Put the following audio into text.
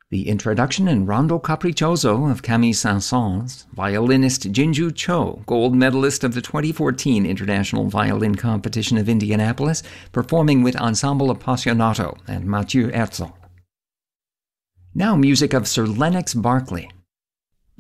The introduction in Rondo Capriccioso of Camille Saint-Saëns, violinist Jinju Cho, gold medalist of the 2014 International Violin Competition of Indianapolis, performing with Ensemble Appassionato and Mathieu Herzog. Now music of Sir Lennox Berkeley,